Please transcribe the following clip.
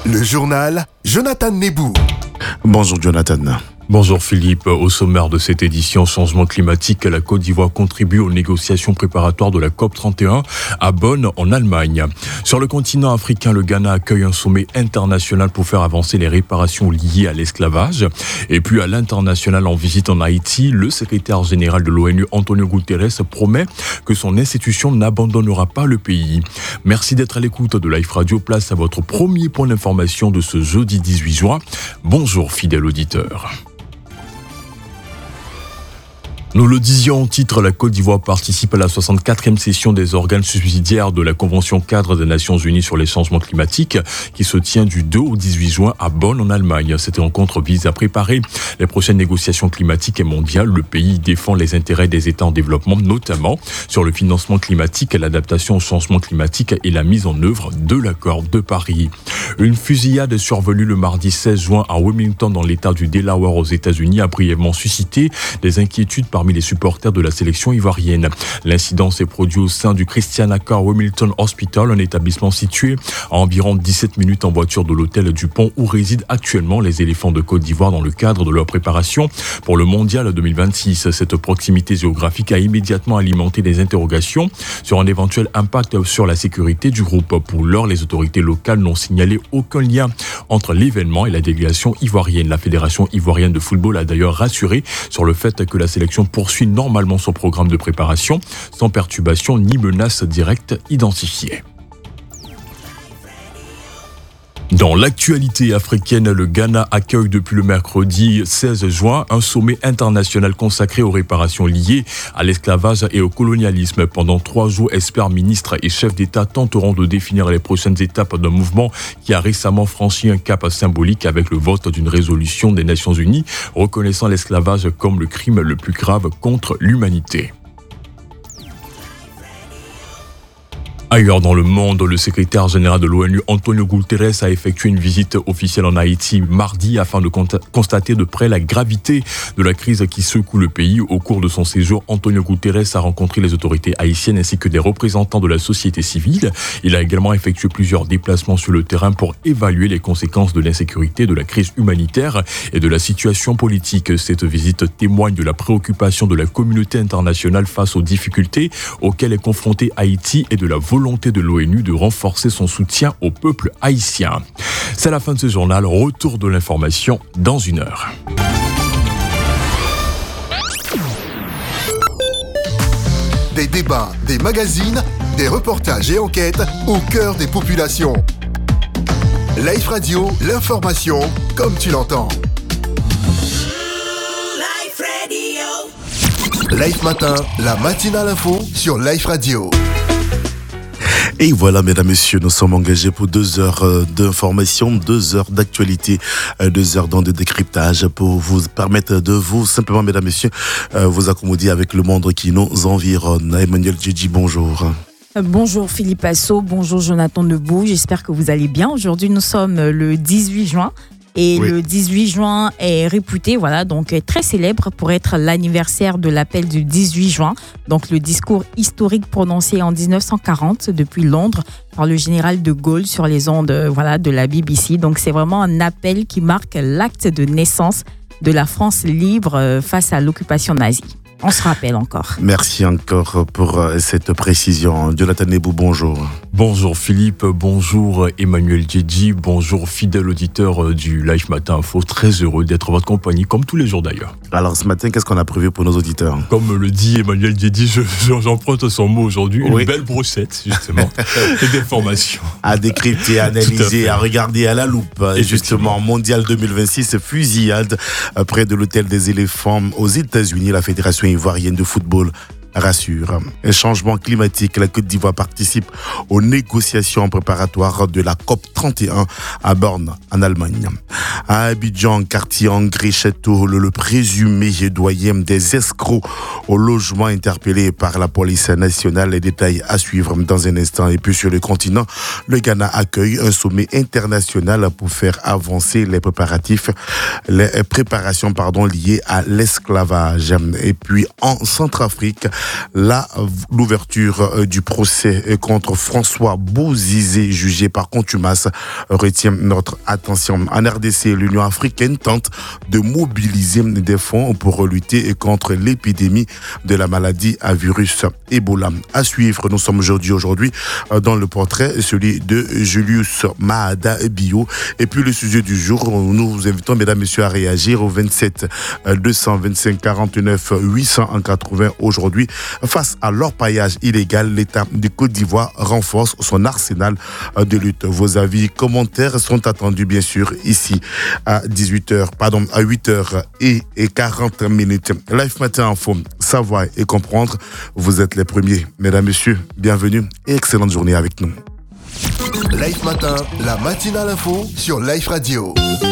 Le journal Jonathan Nebou. Bonjour Jonathan. Bonjour Philippe, au sommaire de cette édition changement climatique, la Côte d'Ivoire contribue aux négociations préparatoires de la COP31 à Bonn en Allemagne. Sur le continent africain, le Ghana accueille un sommet international pour faire avancer les réparations liées à l'esclavage. Et puis à l'international en visite en Haïti, le secrétaire général de l'ONU Antonio Guterres promet que son institution n'abandonnera pas le pays. Merci d'être à l'écoute de Life Radio. Place à votre premier point d'information de ce jeudi 18 juin. Bonjour fidèle auditeur. Nous le disions au titre, la Côte d'Ivoire participe à la 64e session des organes subsidiaires de la Convention cadre des Nations Unies sur les changements climatiques qui se tient du 2 au 18 juin à Bonn en Allemagne. Cette rencontre vise à préparer les prochaines négociations climatiques et mondiales. Le pays défend les intérêts des États en développement, notamment sur le financement climatique, l'adaptation au changement climatique et la mise en œuvre de l'accord de Paris. Une fusillade survenue le mardi 16 juin à Wilmington dans l'État du Delaware aux États-Unis a brièvement suscité des inquiétudes parmi les supporters de la sélection ivoirienne. L'incident s'est produit au sein du Christiana Carr Wilmington Hospital, un établissement situé à environ 17 minutes en voiture de l'hôtel du Pont où résident actuellement les éléphants de Côte d'Ivoire dans le cadre de leur préparation pour le Mondial 2026. Cette proximité géographique a immédiatement alimenté des interrogations sur un éventuel impact sur la sécurité du groupe. Pour l'heure, les autorités locales n'ont signalé aucun lien entre l'événement et la délégation ivoirienne. La Fédération ivoirienne de football a d'ailleurs rassuré sur le fait que la sélection poursuit normalement son programme de préparation sans perturbation ni menace directe identifiée. Dans l'actualité africaine, le Ghana accueille depuis le mercredi 16 juin un sommet international consacré aux réparations liées à l'esclavage et au colonialisme. Pendant 3 jours, experts, ministres et chefs d'État tenteront de définir les prochaines étapes d'un mouvement qui a récemment franchi un cap symbolique avec le vote d'une résolution des Nations Unies reconnaissant l'esclavage comme le crime le plus grave contre l'humanité. Ailleurs dans le monde, le secrétaire général de l'ONU, Antonio Guterres, a effectué une visite officielle en Haïti mardi afin de constater de près la gravité de la crise qui secoue le pays. Au cours de son séjour, Antonio Guterres a rencontré les autorités haïtiennes ainsi que des représentants de la société civile. Il a également effectué plusieurs déplacements sur le terrain pour évaluer les conséquences de l'insécurité, de la crise humanitaire et de la situation politique. Cette visite témoigne de la préoccupation de la communauté internationale face aux difficultés auxquelles est confronté Haïti et de la volonté de l'ONU de renforcer son soutien au peuple haïtien. C'est la fin de ce journal. Retour de l'information dans 1 heure. Des débats, des magazines, des reportages et enquêtes au cœur des populations. Life Radio, l'information comme tu l'entends. Life Radio. Life Matin, la matinale info sur Life Radio. Et voilà, mesdames, messieurs, nous sommes engagés pour 2 heures d'information, 2 heures d'actualité, 2 heures de décryptage pour vous permettre de vous, simplement, mesdames, messieurs, vous accommoder avec le monde qui nous environne. Emmanuel Djedji, bonjour. Bonjour Philippe Asso, bonjour Jonathan Nebou, j'espère que vous allez bien. Aujourd'hui, nous sommes le 18 juin. Et oui. Le 18 juin est réputé, donc très célèbre pour être l'anniversaire de l'appel du 18 juin. Donc le discours historique prononcé en 1940 depuis Londres par le général de Gaulle sur les ondes de la BBC. Donc c'est vraiment un appel qui marque l'acte de naissance de la France libre face à l'occupation nazie. On se rappelle encore. Merci encore pour cette précision. Jonathan Nebou, bonjour. Bonjour Philippe, bonjour Emmanuel Djedji, bonjour fidèle auditeur du Life Matin Info. Très heureux d'être votre compagnie, comme tous les jours d'ailleurs. Alors ce matin, qu'est-ce qu'on a prévu pour nos auditeurs ? Comme le dit Emmanuel Djedji, j'emprunte son mot aujourd'hui, une belle brochette justement, d'informations. À décrypter, à analyser, à regarder à la loupe. Et justement, Mondial 2026, fusillade près de l'hôtel des éléphants aux États-Unis, la Fédération ivoirienne de football rassure. Un changement climatique, la Côte d'Ivoire participe aux négociations préparatoires de la COP31 à Bonn, en Allemagne. À Abidjan, quartier André Château, le présumé doyen des escrocs au logement interpellé par la police nationale. Les détails à suivre dans un instant. Et puis sur le continent, le Ghana accueille un sommet international pour faire avancer les préparations liées à l'esclavage. Et puis en Centrafrique, l'ouverture du procès contre François Bozizé, jugé par contumace, retient notre attention. En RDC, l'Union africaine tente de mobiliser des fonds pour lutter contre l'épidémie de la maladie à virus Ebola. À suivre, nous sommes aujourd'hui dans le portrait, celui de Julius Maada Bio. Et puis le sujet du jour, nous vous invitons, mesdames, messieurs, à réagir au 27 225 49 880 aujourd'hui. Face à l'orpaillage illégal, l'État de Côte d'Ivoire renforce son arsenal de lutte. Vos avis, commentaires sont attendus, bien sûr, ici à 8h et 40 minutes. Live Matin Info, savoir et comprendre. Vous êtes les premiers. Mesdames, messieurs, bienvenue et excellente journée avec nous. Live Matin, la matinale info sur Live Radio.